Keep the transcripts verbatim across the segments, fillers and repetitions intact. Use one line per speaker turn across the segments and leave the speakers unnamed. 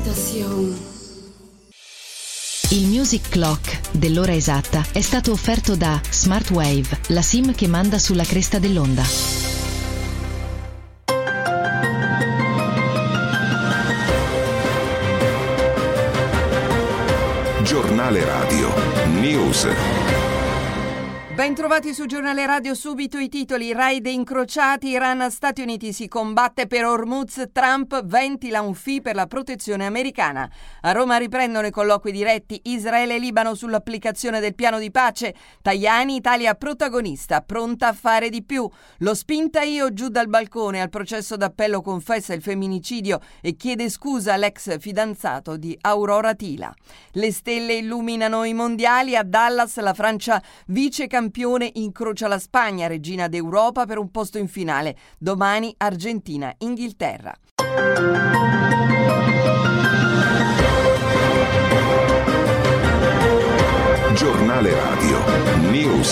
Tentación.
Il Music Clock dell'ora esatta è stato offerto da Smart Wave, la SIM che manda sulla cresta dell'onda.
Giornale Radio News.
Ben trovati su Giornale Radio, subito i titoli. Raid incrociati, Iran-Stati Uniti si combatte per Hormuz, Trump ventila un fee per la protezione americana. A Roma riprendono i colloqui diretti, Israele e Libano sull'applicazione del piano di pace. Tajani, Italia protagonista, pronta a fare di più. Lo spinta io giù dal balcone, al processo d'appello confessa il femminicidio e chiede scusa all'ex fidanzato di Aurora Tila. Le stelle illuminano i mondiali, a Dallas la Francia vice campione incrocia la Spagna, regina d'Europa, per un posto in finale. Domani Argentina, Inghilterra.
Giornale Radio News.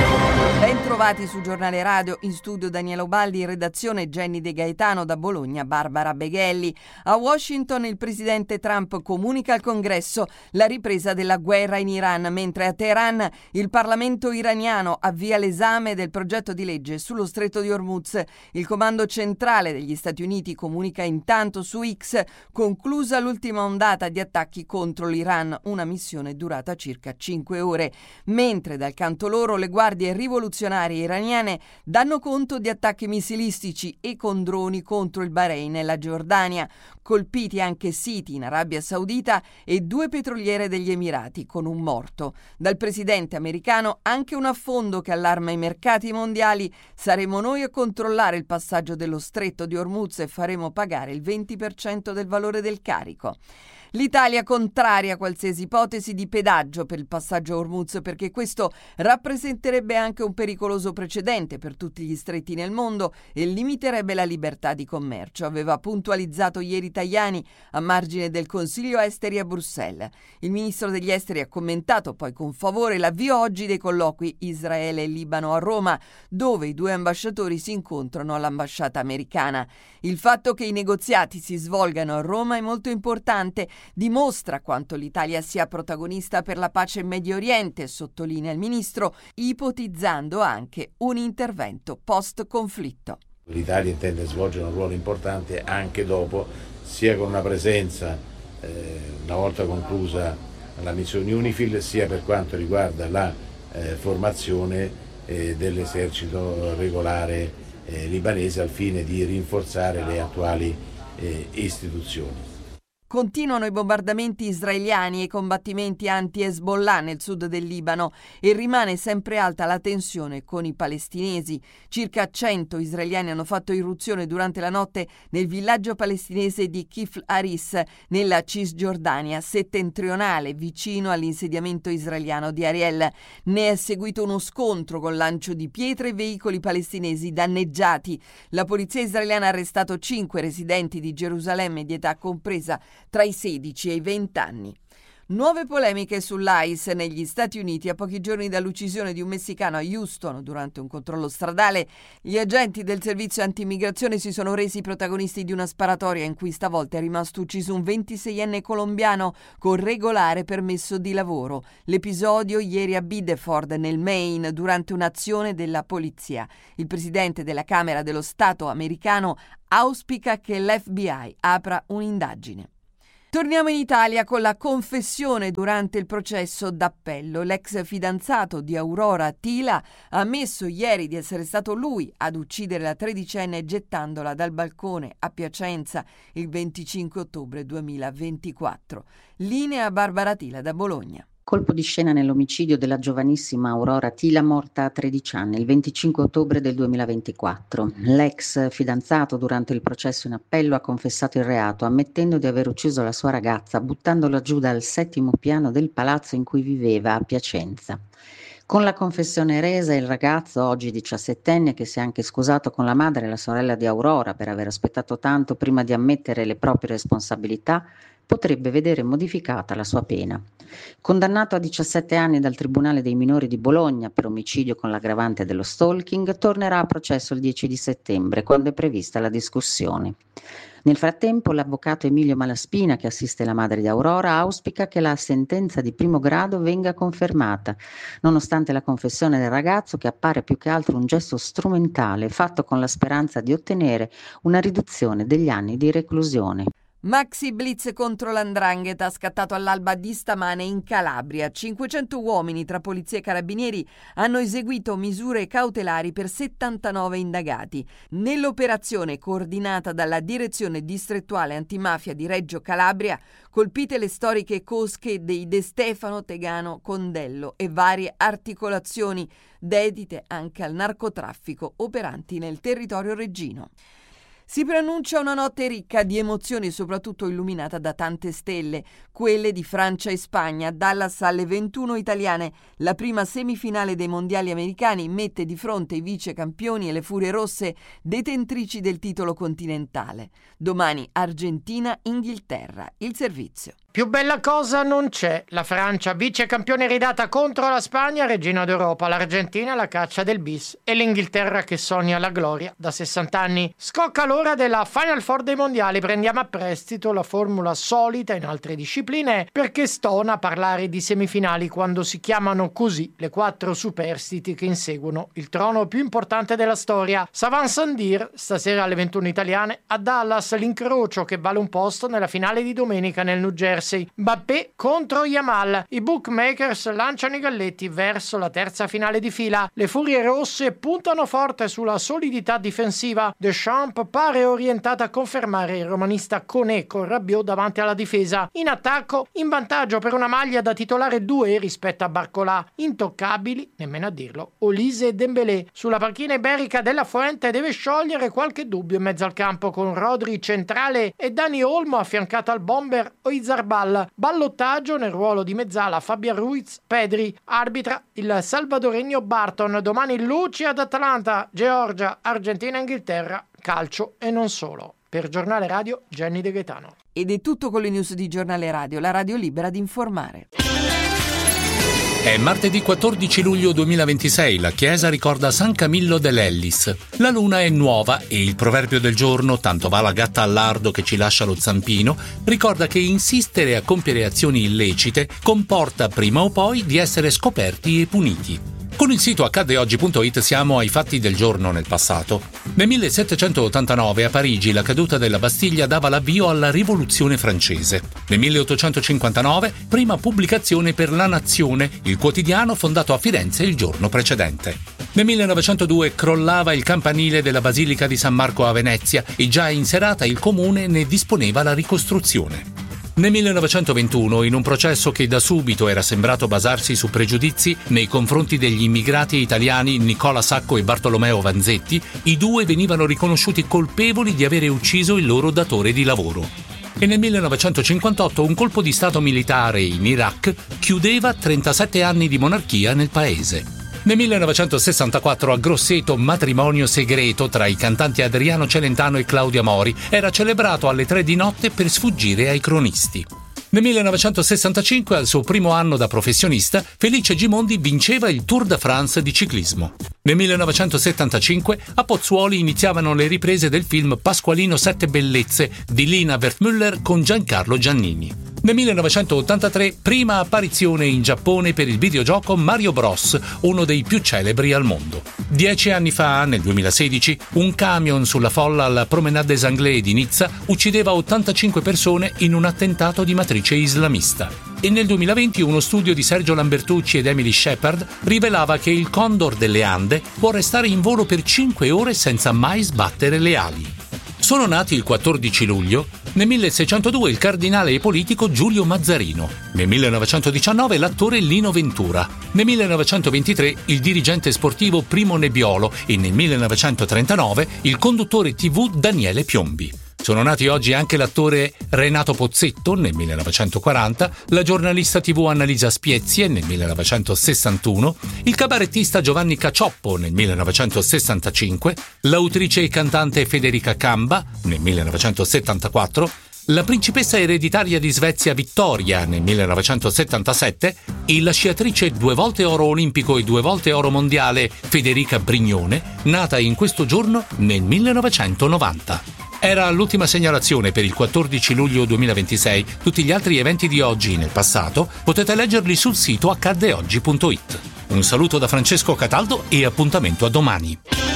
Ben trovati su Giornale Radio, in studio Daniela Ubaldi, in redazione Jenny De Gaetano, da Bologna Barbara Beghelli. A Washington il presidente Trump comunica al Congresso la ripresa della guerra in Iran, mentre a Teheran il Parlamento iraniano avvia l'esame del progetto di legge sullo stretto di Hormuz. Il comando centrale degli Stati Uniti comunica intanto su X, conclusa l'ultima ondata di attacchi contro l'Iran, una missione durata circa cinque ore, mentre dal canto loro le guardie rivoluzionarie iraniane danno conto di attacchi missilistici e con droni contro il Bahrain e la Giordania, colpiti anche siti in Arabia Saudita e due petroliere degli Emirati, con un morto. Dal presidente americano anche un affondo che allarma i mercati mondiali: saremo noi a controllare il passaggio dello stretto di Hormuz e faremo pagare il venti per cento del valore del carico. L'Italia contraria qualsiasi ipotesi di pedaggio per il passaggio Hormuz, perché questo rappresenterebbe anche un pericoloso precedente per tutti gli stretti nel mondo e limiterebbe la libertà di commercio, aveva puntualizzato ieri Tajani a margine del Consiglio Esteri a Bruxelles. Il ministro degli Esteri ha commentato poi con favore l'avvio oggi dei colloqui Israele e Libano a Roma, dove i due ambasciatori si incontrano all'ambasciata americana. Il fatto che i negoziati si svolgano a Roma è molto importante, dimostra quanto l'Italia sia protagonista per la pace in Medio Oriente, sottolinea il ministro, ipotizzando anche un intervento post-conflitto.
L'Italia intende svolgere un ruolo importante anche dopo, sia con una presenza eh, una volta conclusa la missione UNIFIL, sia per quanto riguarda la eh, formazione eh, dell'esercito regolare eh, libanese, al fine di rinforzare le attuali eh, istituzioni.
Continuano i bombardamenti israeliani e i combattimenti anti-Hezbollah nel sud del Libano e rimane sempre alta la tensione con i palestinesi. Circa cento israeliani hanno fatto irruzione durante la notte nel villaggio palestinese di Kifl Haris, nella Cisgiordania settentrionale, vicino all'insediamento israeliano di Ariel. Ne è seguito uno scontro con lancio di pietre e veicoli palestinesi danneggiati. La polizia israeliana ha arrestato cinque residenti di Gerusalemme di età compresa tra i sedici e i venti anni. Nuove polemiche sull'I C E negli Stati Uniti a pochi giorni dall'uccisione di un messicano a Houston durante un controllo stradale. Gli agenti del servizio antimmigrazione si sono resi protagonisti di una sparatoria in cui stavolta è rimasto ucciso un ventiseienne colombiano con regolare permesso di lavoro. L'episodio ieri a Biddeford, nel Maine, durante un'azione della polizia. Il presidente della Camera dello Stato americano auspica che l'F B I apra un'indagine. Torniamo in Italia con la confessione durante il processo d'appello. L'ex fidanzato di Aurora Tila ha ammesso ieri di essere stato lui ad uccidere la tredicenne gettandola dal balcone a Piacenza il venticinque ottobre duemilaventiquattro. Linea Barbara Tila da Bologna.
Colpo di scena nell'omicidio della giovanissima Aurora Tila, morta a tredici anni, il venticinque ottobre del duemilaventiquattro. L'ex fidanzato durante il processo in appello ha confessato il reato, ammettendo di aver ucciso la sua ragazza buttandola giù dal settimo piano del palazzo in cui viveva a Piacenza. Con la confessione resa, il ragazzo, oggi diciassettenne, che si è anche scusato con la madre e la sorella di Aurora per aver aspettato tanto prima di ammettere le proprie responsabilità, potrebbe vedere modificata la sua pena. Condannato a diciassette anni dal Tribunale dei minori di Bologna per omicidio con l'aggravante dello stalking, tornerà a processo il dieci di settembre, quando è prevista la discussione. Nel frattempo l'avvocato Emilio Malaspina, che assiste la madre di Aurora, auspica che la sentenza di primo grado venga confermata, nonostante la confessione del ragazzo, che appare più che altro un gesto strumentale fatto con la speranza di ottenere una riduzione degli anni di reclusione.
Maxi blitz contro l'Andrangheta scattato all'alba di stamane in Calabria. cinquecento uomini tra polizia e carabinieri hanno eseguito misure cautelari per settantanove indagati. Nell'operazione coordinata dalla Direzione Distrettuale Antimafia di Reggio Calabria, colpite le storiche cosche dei De Stefano, Tegano, Condello e varie articolazioni dedite anche al narcotraffico operanti nel territorio reggino. Si preannuncia una notte ricca di emozioni, soprattutto illuminata da tante stelle, quelle di Francia e Spagna. Dallas alle ventuno italiane, la prima semifinale dei mondiali americani mette di fronte i vice campioni e le Furie Rosse, detentrici del titolo continentale. Domani Argentina-Inghilterra. Il servizio.
Più bella cosa non c'è. La Francia, vice campione ridata contro la Spagna, regina d'Europa, l'Argentina la caccia del bis e l'Inghilterra che sogna la gloria da sessanta anni. Scocca l'ora della Final Four dei mondiali. Prendiamo a prestito la formula solita in altre discipline, perché stona parlare di semifinali quando si chiamano così le quattro superstiti che inseguono il trono più importante della storia. Savan Sandir, stasera alle ventuno italiane, a Dallas l'incrocio che vale un posto nella finale di domenica nel New Jersey. Mbappé contro Yamal. I bookmakers lanciano i galletti verso la terza finale di fila. Le Furie Rosse puntano forte sulla solidità difensiva. Deschamps pare orientata a confermare il romanista Koné con Rabiot davanti alla difesa. In attacco, in vantaggio per una maglia da titolare due rispetto a Barcolà. Intoccabili, nemmeno a dirlo, Olise e Dembélé. Sulla panchina iberica della Fuente deve sciogliere qualche dubbio in mezzo al campo, con Rodri centrale e Dani Olmo affiancato al bomber Oyarzabal. Ballottaggio nel ruolo di mezzala Fabian Ruiz, Pedri. Arbitra il salvadoregno Barton. Domani luci ad Atlanta, Georgia, Argentina, Inghilterra, calcio e non solo. Per Giornale Radio, Jenny De Gaetano.
Ed è tutto con le news di Giornale Radio, la radio libera di informare.
È martedì quattordici luglio duemilaventisei, la chiesa ricorda San Camillo dell'Ellis. La luna è nuova e il proverbio del giorno, tanto va la gatta al lardo che ci lascia lo zampino, ricorda che insistere a compiere azioni illecite comporta prima o poi di essere scoperti e puniti. Con il sito accade oggi punto it siamo ai fatti del giorno nel passato. Nel millesettecentottantanove a Parigi la caduta della Bastiglia dava l'avvio alla Rivoluzione francese. Nel milleottocentocinquantanove prima pubblicazione per La Nazione, il quotidiano fondato a Firenze il giorno precedente. Nel millenovecentodue crollava il campanile della Basilica di San Marco a Venezia e già in serata il comune ne disponeva la ricostruzione. Nel millenovecentoventuno, in un processo che da subito era sembrato basarsi su pregiudizi nei confronti degli immigrati italiani Nicola Sacco e Bartolomeo Vanzetti, i due venivano riconosciuti colpevoli di avere ucciso il loro datore di lavoro. E nel millenovecentocinquantotto un colpo di stato militare in Iraq chiudeva trentasette anni di monarchia nel paese. Nel millenovecentosessantaquattro a Grosseto matrimonio segreto tra i cantanti Adriano Celentano e Claudia Mori era celebrato alle tre di notte per sfuggire ai cronisti. Nel millenovecentosessantacinque, al suo primo anno da professionista, Felice Gimondi vinceva il Tour de France di ciclismo. Nel millenovecentosettantacinque a Pozzuoli iniziavano le riprese del film Pasqualino Sette Bellezze di Lina Wertmüller con Giancarlo Giannini. Nel millenovecentottantatré, prima apparizione in Giappone per il videogioco Mario Bros, uno dei più celebri al mondo. Dieci anni fa, nel duemilasedici, un camion sulla folla alla Promenade des Anglais di Nizza uccideva ottantacinque persone in un attentato di matrice islamista. E nel duemilaventi uno studio di Sergio Lambertucci ed Emily Shepard rivelava che il condor delle Ande può restare in volo per cinque ore senza mai sbattere le ali. Sono nati il quattordici luglio, nel milleseicentodue il cardinale e politico Giulio Mazzarino, nel millenovecentodiciannove l'attore Lino Ventura, nel millenovecentoventitré il dirigente sportivo Primo Nebbiolo e nel millenovecentotrentanove il conduttore tivù Daniele Piombi. Sono nati oggi anche l'attore Renato Pozzetto nel millenovecentoquaranta, la giornalista tivù Annalisa Spiezie nel millenovecentosessantuno, il cabarettista Giovanni Cacioppo nel millenovecentosessantacinque, l'autrice e cantante Federica Camba nel millenovecentosettantaquattro, la principessa ereditaria di Svezia Vittoria nel millenovecentosettantasette e la sciatrice due volte oro olimpico e due volte oro mondiale Federica Brignone, nata in questo giorno nel millenovecentonovanta. Era l'ultima segnalazione per il quattordici luglio duemilaventisei. Tutti gli altri eventi di oggi nel passato potete leggerli sul sito accadde oggi punto it. Un saluto da Francesco Cataldo e appuntamento a domani.